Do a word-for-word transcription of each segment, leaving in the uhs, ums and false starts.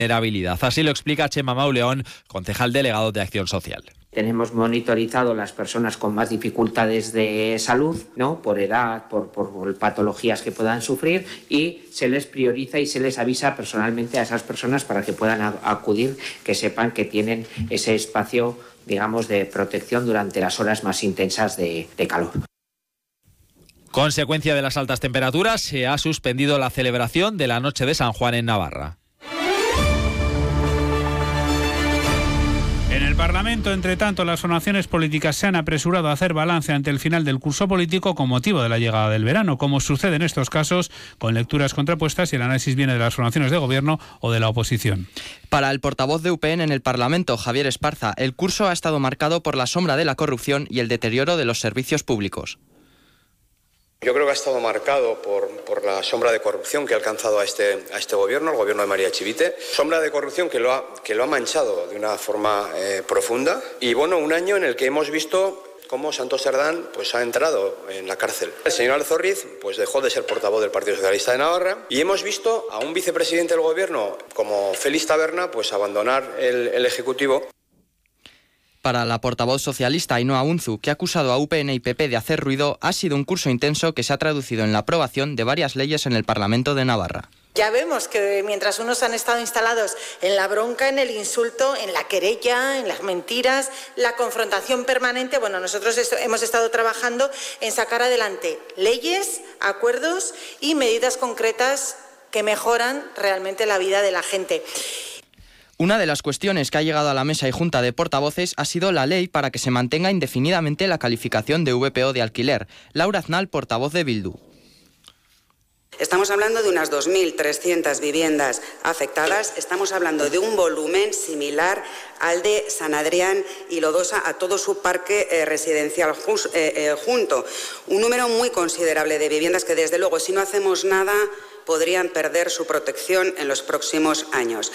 vulnerabilidad. Así lo explica Chema Mauleón, concejal delegado de Acción Social. Tenemos monitorizado las personas con más dificultades de salud, ¿no? Por edad, por, por, por patologías que puedan sufrir, y se les prioriza y se les avisa personalmente a esas personas para que puedan a, acudir, que sepan que tienen ese espacio, digamos, de protección durante las horas más intensas de, de calor. Consecuencia de las altas temperaturas, se ha suspendido la celebración de la Noche de San Juan en Navarra. En el Parlamento, entre tanto, las formaciones políticas se han apresurado a hacer balance ante el final del curso político con motivo de la llegada del verano, como sucede en estos casos, con lecturas contrapuestas, y el análisis viene de las formaciones de gobierno o de la oposición. Para el portavoz de U P N en el Parlamento, Javier Esparza, el curso ha estado marcado por la sombra de la corrupción y el deterioro de los servicios públicos. Yo creo que ha estado marcado por, por la sombra de corrupción que ha alcanzado a este, a este gobierno, el gobierno de María Chivite. Sombra de corrupción que lo ha, que lo ha manchado de una forma eh, profunda. Y bueno, un año en el que hemos visto cómo Santos Cerdán pues, ha entrado en la cárcel. El señor Alzorriz pues, dejó de ser portavoz del Partido Socialista de Navarra. Y hemos visto a un vicepresidente del gobierno como Félix Taberna pues, abandonar el, el Ejecutivo. Para la portavoz socialista Ainhoa Unzu, que ha acusado a U P N y P P de hacer ruido, ha sido un curso intenso que se ha traducido en la aprobación de varias leyes en el Parlamento de Navarra. Ya vemos que mientras unos han estado instalados en la bronca, en el insulto, en la querella, en las mentiras, la confrontación permanente, bueno, nosotros hemos estado trabajando en sacar adelante leyes, acuerdos y medidas concretas que mejoran realmente la vida de la gente. Una de las cuestiones que ha llegado a la mesa y junta de portavoces ha sido la ley para que se mantenga indefinidamente la calificación de V P O de alquiler. Laura Aznal, portavoz de Bildu. Estamos hablando de unas dos mil trescientas viviendas afectadas, estamos hablando de un volumen similar al de San Adrián y Lodosa, a todo su parque eh, residencial jus, eh, eh, junto. Un número muy considerable de viviendas que, desde luego, si no hacemos nada, podrían perder su protección en los próximos años.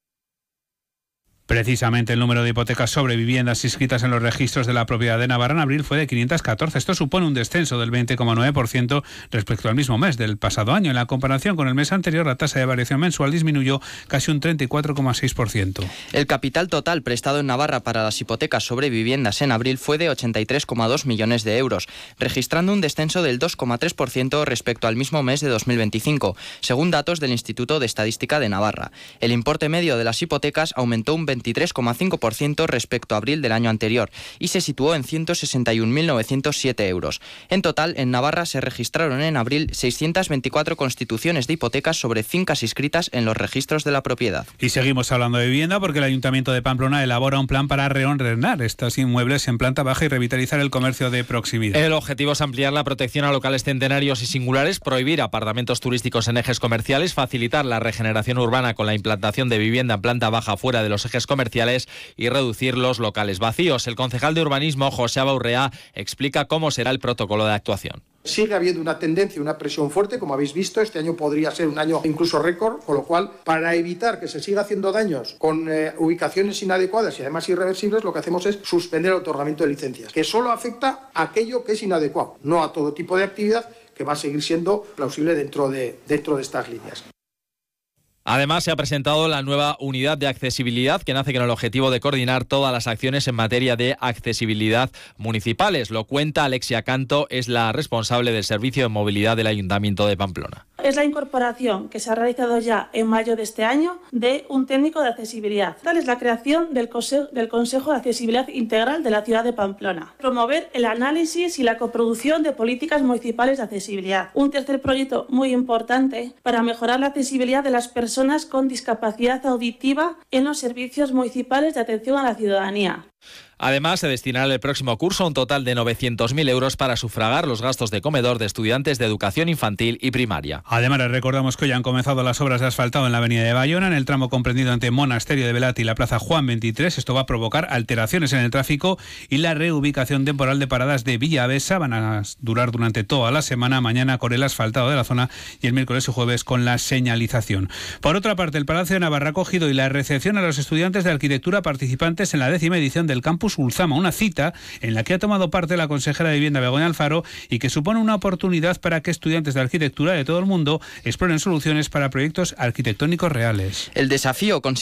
Precisamente el número de hipotecas sobre viviendas inscritas en los registros de la propiedad de Navarra en abril fue de quinientas catorce. Esto supone un descenso del veinte coma nueve por ciento respecto al mismo mes del pasado año. En la comparación con el mes anterior, la tasa de variación mensual disminuyó casi un treinta y cuatro coma seis por ciento. El capital total prestado en Navarra para las hipotecas sobre viviendas en abril fue de ochenta y tres coma dos millones de euros, registrando un descenso del dos coma tres por ciento respecto al mismo mes de dos mil veinticinco, según datos del Instituto de Estadística de Navarra. El importe medio de las hipotecas aumentó un veintitrés coma cinco por ciento respecto a abril del año anterior y se situó en ciento sesenta y un mil novecientos siete euros. En total, en Navarra se registraron en abril seiscientas veinticuatro constituciones de hipotecas sobre fincas inscritas en los registros de la propiedad. Y seguimos hablando de vivienda porque el Ayuntamiento de Pamplona elabora un plan para reordenar estos inmuebles en planta baja y revitalizar el comercio de proximidad. El objetivo es ampliar la protección a locales centenarios y singulares, prohibir apartamentos turísticos en ejes comerciales, facilitar la regeneración urbana con la implantación de vivienda en planta baja fuera de los ejes comerciales y reducir los locales vacíos. El concejal de urbanismo, José Abaurrea, explica cómo será el protocolo de actuación. Sigue habiendo una tendencia, una presión fuerte, como habéis visto. Este año podría ser un año incluso récord, con lo cual, para evitar que se siga haciendo daños con eh, ubicaciones inadecuadas y además irreversibles, lo que hacemos es suspender el otorgamiento de licencias, que solo afecta a aquello que es inadecuado, no a todo tipo de actividad que va a seguir siendo plausible dentro de, dentro de estas líneas. Además, se ha presentado la nueva unidad de accesibilidad que nace con el objetivo de coordinar todas las acciones en materia de accesibilidad municipales. Lo cuenta Alexia Canto, es la responsable del servicio de movilidad del Ayuntamiento de Pamplona. Es la incorporación que se ha realizado ya en mayo de este año de un técnico de accesibilidad. Tal es la creación del Consejo, del Consejo de Accesibilidad Integral de la ciudad de Pamplona. Promover el análisis y la coproducción de políticas municipales de accesibilidad. Un tercer proyecto muy importante para mejorar la accesibilidad de las personas personas con discapacidad auditiva en los servicios municipales de atención a la ciudadanía. Además, se destinará el próximo curso un total de novecientos mil euros para sufragar los gastos de comedor de estudiantes de educación infantil y primaria. Además, les recordamos que hoy han comenzado las obras de asfaltado en la avenida de Bayona, en el tramo comprendido entre Monasterio de Velati y la plaza Juan veintitrés. Esto va a provocar alteraciones en el tráfico y la reubicación temporal de paradas de Villavesa. Van a durar durante toda la semana, mañana con el asfaltado de la zona y el miércoles y jueves con la señalización. Por otra parte, el Palacio de Navarra ha acogido y la recepción a los estudiantes de arquitectura participantes en la décima edición del Campus Campus Ulzama, una cita en la que ha tomado parte la consejera de Vivienda Begoña Alfaro y que supone una oportunidad para que estudiantes de arquitectura de todo el mundo exploren soluciones para proyectos arquitectónicos reales. El desafío consiste